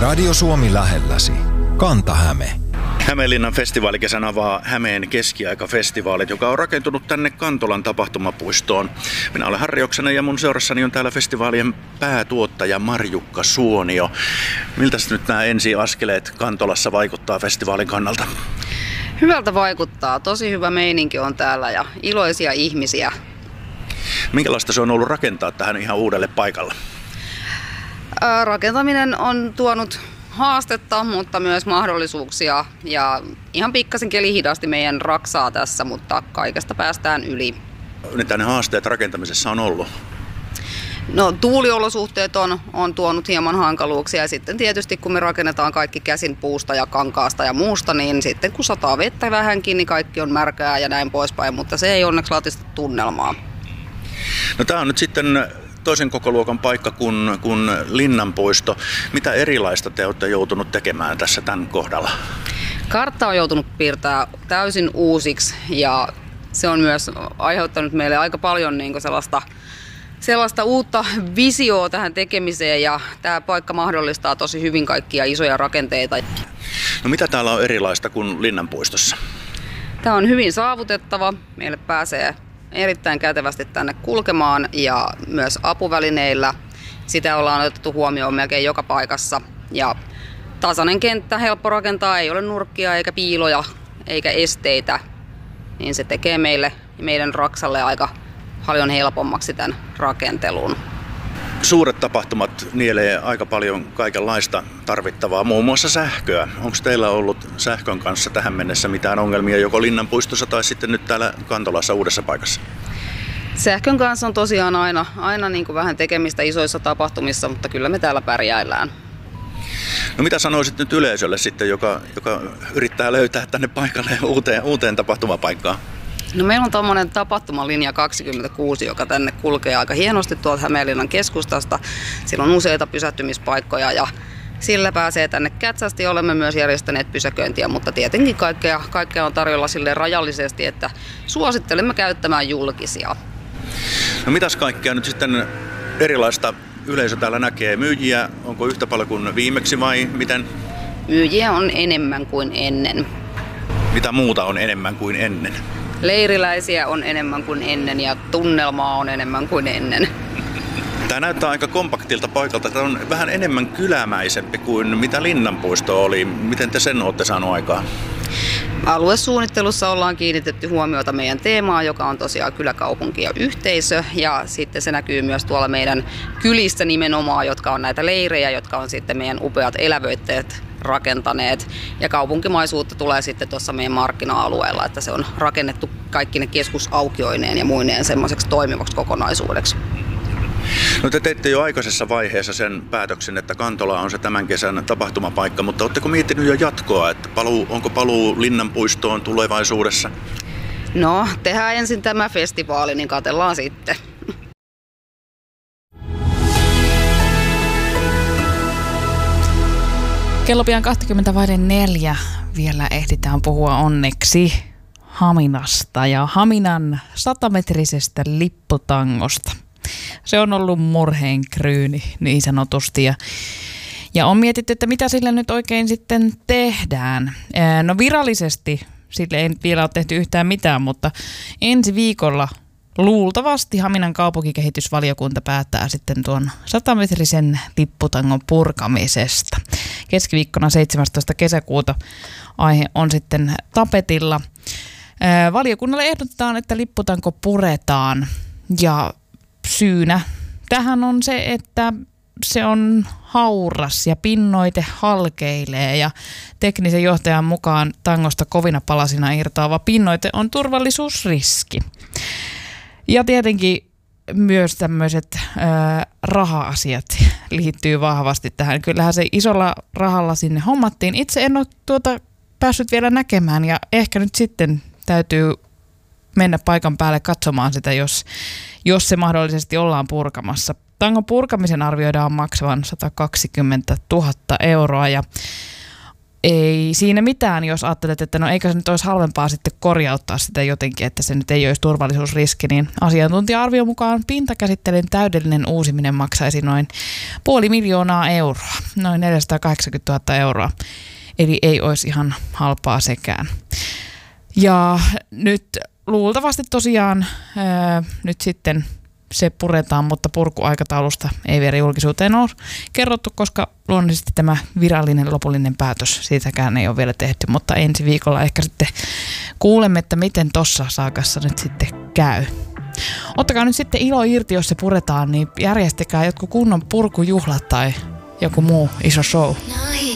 Radio Suomi lähelläsi. Kanta-Häme. Hämeenlinnan festivaalikesän avaa Hämeen keskiaikafestivaalit, joka on rakentunut tänne Kantolan tapahtumapuistoon. Minä olen Harri Oksanen ja mun seurassani on täällä festivaalien päätuottaja Marjukka Suonio. Miltä nyt nämä ensiaskeleet Kantolassa vaikuttaa festivaalin kannalta? Hyvältä vaikuttaa. Tosi hyvä meininki on täällä ja iloisia ihmisiä. Minkälaista se on ollut rakentaa tähän ihan uudelle paikalle? Rakentaminen on tuonut haastetta, mutta myös mahdollisuuksia. Ja ihan pikkasen keli hidasti meidän raksaa tässä, mutta kaikesta päästään yli. Mitä ne haasteet rakentamisessa on ollut? No, tuuliolosuhteet on tuonut hieman hankaluuksia ja sitten tietysti kun me rakennetaan kaikki käsin puusta ja kankaasta ja muusta, niin sitten kun sataa vettä vähänkin, niin kaikki on märkää ja näin poispäin, mutta se ei onneksi latista tunnelmaa. No, tämä on nyt sitten toisen kokoluokan paikka kuin Linnanpuisto. Mitä erilaista te olette joutunut tekemään tässä tämän kohdalla? Kartta on joutunut piirtämään täysin uusiksi ja se on myös aiheuttanut meille aika paljon sellaista uutta visioa tähän tekemiseen ja tämä paikka mahdollistaa tosi hyvin kaikkia isoja rakenteita. No, mitä täällä on erilaista kuin Linnanpuistossa? Tämä on hyvin saavutettava. Meille pääsee erittäin kätevästi tänne kulkemaan ja myös apuvälineillä. Sitä ollaan otettu huomioon melkein joka paikassa. Ja tasainen kenttä, helppo rakentaa, ei ole nurkkia eikä piiloja eikä esteitä. Niin se tekee meidän raksalle aika paljon helpommaksi tämän rakentelun. Suuret tapahtumat nielee aika paljon kaikenlaista tarvittavaa, muun muassa sähköä. Onko teillä ollut sähkön kanssa tähän mennessä mitään ongelmia joko Linnanpuistossa tai sitten nyt täällä Kantolassa uudessa paikassa? Sähkön kanssa on tosiaan aina niin kuin vähän tekemistä isoissa tapahtumissa, mutta kyllä me täällä pärjäillään. No, mitä sanoisit nyt yleisölle sitten, joka yrittää löytää tänne paikalle uuteen tapahtumapaikkaan? No, meillä on tuommoinen tapahtumalinja 26, joka tänne kulkee aika hienosti tuolta Hämeenlinnan keskustasta. Sillä on useita pysähtymispaikkoja ja sillä pääsee tänne kätsästi. Olemme myös järjestäneet pysäköintiä, mutta tietenkin kaikkea on tarjolla silleen rajallisesti, että suosittelemme käyttämään julkisia. No, mitäs kaikkea nyt sitten erilaista yleisö täällä näkee? Myyjiä onko yhtä paljon kuin viimeksi vai miten? Myyjiä on enemmän kuin ennen. Mitä muuta on enemmän kuin ennen? Leiriläisiä on enemmän kuin ennen ja tunnelmaa on enemmän kuin ennen. Tämä näyttää aika kompaktilta paikalta. Tämä on vähän enemmän kylämäisempi kuin mitä Linnanpuisto oli. Miten te sen olette saanut aikaan? Aluesuunnittelussa ollaan kiinnitetty huomiota meidän teemaan, joka on tosiaan kyläkaupunki ja yhteisö. Ja sitten se näkyy myös tuolla meidän kylissä nimenomaan, jotka on näitä leirejä, jotka on sitten meidän upeat elävöitteet rakentaneet. Ja kaupunkimaisuutta tulee sitten tuossa meidän markkina-alueella, että se on rakennettu kaikki ne keskusaukioineen ja muineen semmoiseksi toimivaksi kokonaisuudeksi. No, te teitte jo aikaisessa vaiheessa sen päätöksen, että Kantola on se tämän kesän tapahtumapaikka, mutta oletteko miettinyt jo jatkoa, että onko paluu Linnanpuistoon tulevaisuudessa? No, tehdään ensin tämä festivaali, niin katsellaan sitten. Kello pian 20:04 vielä ehditään puhua onneksi Haminasta ja Haminan 100-metrisestä lipputangosta. Se on ollut murheenkryyni niin sanotusti ja on mietitty, että mitä sille nyt oikein sitten tehdään. No, virallisesti sille ei vielä ole tehty yhtään mitään, mutta ensi viikolla luultavasti Haminan kaupunkikehitysvaliokunta päättää sitten tuon 100-metrisen lipputangon purkamisesta. Keskiviikkona 17. kesäkuuta aihe on sitten tapetilla. Valiokunnalle ehdotetaan, että lipputanko puretaan ja syynä tähän on se, että se on hauras ja pinnoite halkeilee ja teknisen johtajan mukaan tangosta kovina palasina irtoava pinnoite on turvallisuusriski. Ja tietenkin myös tämmöiset raha-asiat liittyy vahvasti tähän. Kyllähän se isolla rahalla sinne hommattiin. Itse en ole päässyt vielä näkemään ja ehkä nyt sitten täytyy mennä paikan päälle katsomaan sitä, jos se mahdollisesti ollaan purkamassa. Tangon purkamisen arvioidaan maksavan 120 000 euroa ja ei siinä mitään, jos ajattelet, että no eikö se nyt olisi halvempaa sitten korjauttaa sitä jotenkin, että se nyt ei olisi turvallisuusriski, niin asiantuntija-arvion mukaan pintakäsittelyn täydellinen uusiminen maksaisi noin 500 000 euroa. noin 480 000 euroa. Eli ei olisi ihan halpaa sekään. Ja nyt luultavasti tosiaan nyt sitten se puretaan, mutta purkuaikataulusta ei vielä julkisuuteen ole kerrottu, koska luonnollisesti tämä virallinen lopullinen päätös, siitäkään ei ole vielä tehty, mutta ensi viikolla ehkä sitten kuulemme, että miten tossa saakassa nyt sitten käy. Ottakaa nyt sitten ilo irti, jos se puretaan, niin järjestäkää jotkut kunnon purkujuhlat tai joku muu iso show.